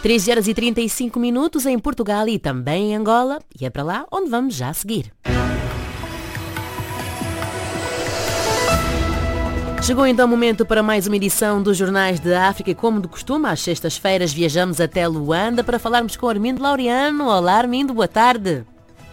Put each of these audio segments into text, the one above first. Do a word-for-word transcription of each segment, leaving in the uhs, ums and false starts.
treze horas e trinta e cinco minutos em Portugal e também em Angola. E é para lá onde vamos já seguir. Chegou então o momento para mais uma edição dos Jornais de África e, como de costume, às sextas-feiras viajamos até Luanda para falarmos com Armindo Laureano. Olá, Armindo, boa tarde.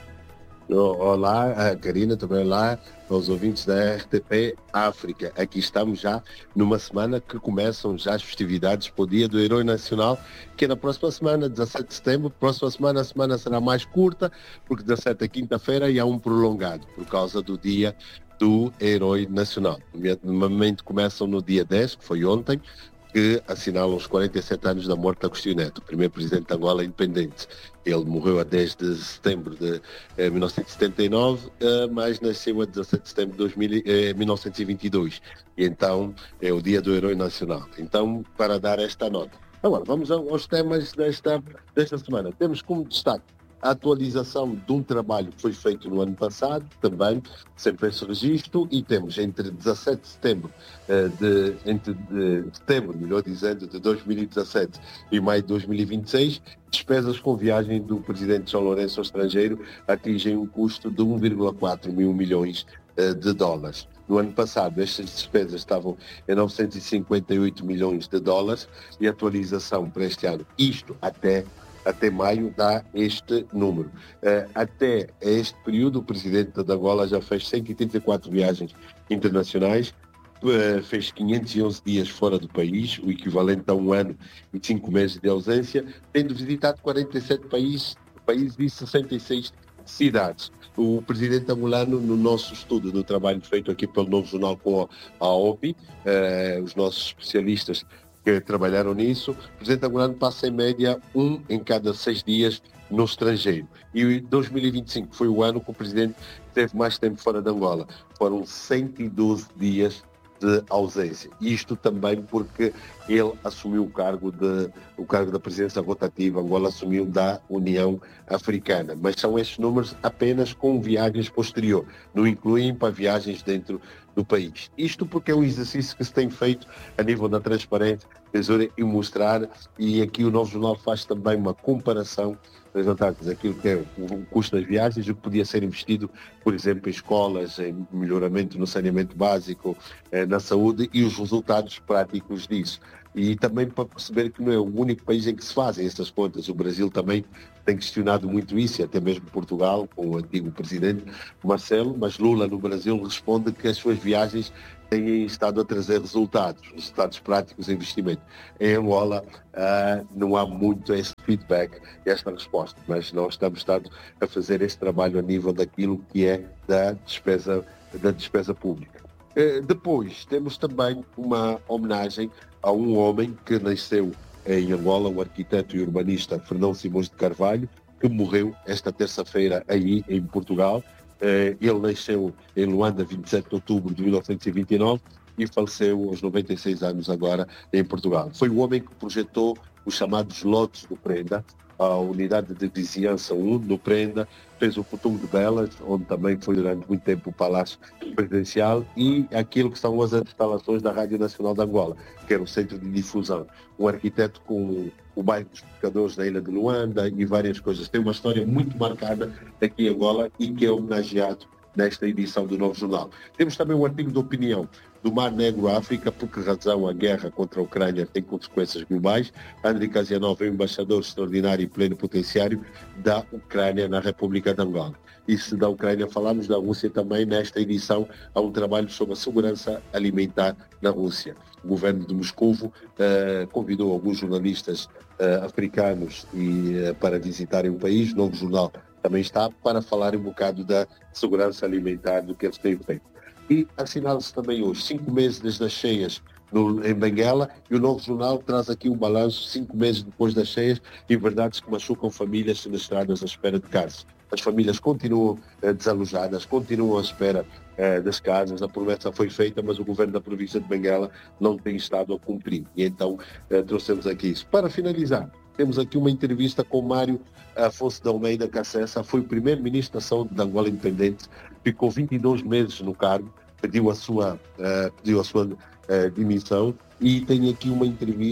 Olá, Karina, também olá aos ouvintes da R T P África. Aqui estamos já numa semana que começam já as festividades para o Dia do Herói Nacional, que é na próxima semana, dezassete de setembro. Próxima semana, a semana será mais curta, porque dezassete é quinta-feira e há um prolongado, por causa do Dia do Herói Nacional. Normalmente começam no dia dez, que foi ontem, que assinalam os quarenta e sete anos da morte de Agostinho Neto, o primeiro presidente de Angola independente. Ele morreu a dez de setembro de eh, mil novecentos e setenta e nove, eh, mas nasceu a dezassete de setembro de dois mil, eh, mil novecentos e vinte e dois. E então é o Dia do Herói Nacional. Então, para dar esta nota. Agora, vamos aos temas desta, desta semana. Temos como destaque a atualização de um trabalho que foi feito no ano passado, também, sempre esse registro, e temos entre dezassete de setembro, de, entre de setembro, melhor dizendo, de dois mil e dezassete e maio de dois mil e vinte e seis, despesas com viagem do presidente João Lourenço ao estrangeiro atingem um custo de um vírgula quatro mil milhões de dólares. No ano passado, estas despesas estavam em novecentos e cinquenta e oito milhões de dólares e a atualização para este ano, isto até até maio, dá este número. Uh, até este período, o presidente da Angola já fez cento e trinta e quatro viagens internacionais, uh, fez quinhentos e onze dias fora do país, o equivalente a um ano e cinco meses de ausência, tendo visitado quarenta e sete países, países e sessenta e seis cidades. O presidente angolano, no nosso estudo, no trabalho feito aqui pelo Novo Jornal com a O B I, uh, os nossos especialistas que trabalharam nisso, o presidente angolano passa em média um em cada seis dias no estrangeiro. E dois mil e vinte e cinco foi o ano que o presidente teve mais tempo fora de Angola. Foram cento e doze dias de ausência. Isto também porque ele assumiu o cargo, de, o cargo da presidência rotativa, Angola assumiu da União Africana. Mas são estes números apenas com viagens posterior, não incluem para viagens dentro do país. Isto porque é um exercício que se tem feito a nível da transparência e mostrar, e aqui o Novo Jornal faz também uma comparação das vantagens, aquilo que é o custo das viagens, o que podia ser investido, por exemplo, em escolas, em melhoramento no saneamento básico, na saúde e os resultados práticos disso. E também para perceber que não é o único país em que se fazem essas contas. O Brasil também tem questionado muito isso, e até mesmo Portugal, com o antigo presidente Marcelo, mas Lula no Brasil responde que as suas viagens têm estado a trazer resultados, resultados práticos de investimento. Em Angola uh, não há muito esse feedback, esta resposta, mas nós estamos estado a fazer este trabalho a nível daquilo que é da despesa, da despesa pública. Uh, depois temos também uma homenagem a um homem que nasceu em Angola, o arquiteto e urbanista Fernão Simões de Carvalho, que morreu esta terça-feira aí em Portugal. Ele nasceu em Luanda, vinte e sete de outubro de mil novecentos e vinte e nove, e faleceu aos noventa e seis anos agora em Portugal. Foi o homem que projetou os chamados lotes do Prenda, a unidade de vizinhança um no Prenda, fez o Futuro de Belas, onde também foi durante muito tempo o Palácio Presidencial, e aquilo que são as instalações da Rádio Nacional de Angola, que era o centro de difusão. Um arquiteto com o bairro dos Pescadores da Ilha de Luanda e várias coisas. Tem uma história muito marcada aqui em Angola e que é homenageado nesta edição do Novo Jornal. Temos também um artigo de opinião do Mar Negro África, por que razão a guerra contra a Ucrânia tem consequências globais. Andrei Kazianov é o embaixador extraordinário e plenipotenciário da Ucrânia na República de Angola. E se da Ucrânia falamos, da Rússia também, nesta edição há um trabalho sobre a segurança alimentar na Rússia. O governo de Moscovo uh, convidou alguns jornalistas uh, africanos e, uh, para visitarem o país. O Novo Jornal também está para falar um bocado da segurança alimentar, do que eles têm feito. E assinala-se também hoje, cinco meses desde as cheias no, em Benguela, e o Novo Jornal traz aqui um balanço, cinco meses depois das cheias, e verdades que machucam famílias sinistradas à espera de casas. As famílias continuam eh, desalojadas, continuam à espera eh, das casas, a promessa foi feita, mas o governo da província de Benguela não tem estado a cumprir. E então eh, trouxemos aqui isso. Para finalizar, temos aqui uma entrevista com Mário Afonso de Almeida Cassessa, foi o primeiro-ministro da Saúde de Angola Independente, ficou vinte e dois meses no cargo, pediu a sua, uh, pediu a sua uh, demissão, e tem aqui uma entrevista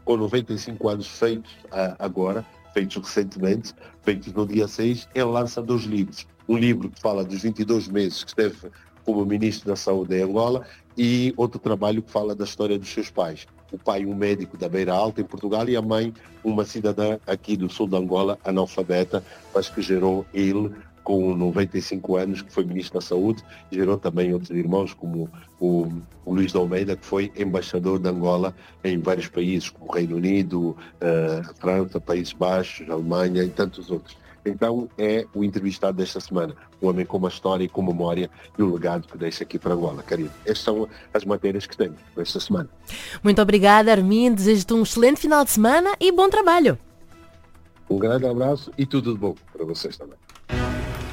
com noventa e cinco anos feitos uh, agora, feitos recentemente, feitos no dia seis, ele lança dois livros. Um livro que fala dos vinte e dois meses que esteve como Ministro da Saúde em Angola e outro trabalho que fala da história dos seus pais. O pai, um médico da Beira Alta, em Portugal, e a mãe, uma cidadã aqui do sul de Angola, analfabeta, mas que gerou ele, com noventa e cinco anos, que foi Ministro da Saúde, e gerou também outros irmãos, como o, o Luís de Almeida, que foi embaixador de Angola em vários países, como o Reino Unido, uh, França, Países Baixos, Alemanha e tantos outros. Então é o entrevistado desta semana, um homem com uma história e com memória e o legado que deixa aqui para Angola, querido. Estas são as matérias que temos esta semana. Muito obrigada, Armindo. Desejo-te um excelente final de semana e bom trabalho. Um grande abraço e tudo de bom para vocês também.